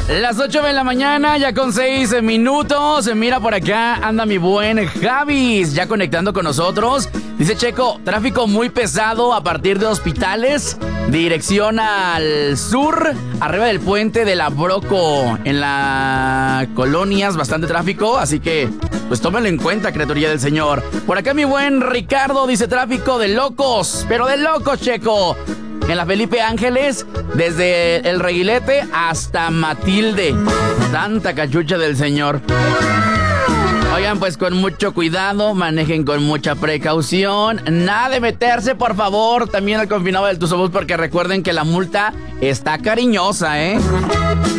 Las 8 de la mañana, ya con 6 minutos. Mira, por acá anda mi buen Javis, ya conectando con nosotros. Dice Checo, tráfico muy pesado a partir de Hospitales, dirección al sur, arriba del puente de la Broco. En la colonias, bastante tráfico, así que pues tómenlo en cuenta, criaturilla del Señor. Por acá mi buen Ricardo dice tráfico de locos, pero de locos, Checo. En la Felipe Ángeles, desde el Reguilete hasta Matilde. Tanta cachucha del Señor. Oigan, pues con mucho cuidado, manejen con mucha precaución. Nada de meterse, por favor, también al confinado del Tuzobús, porque recuerden que la multa está cariñosa, ¿eh?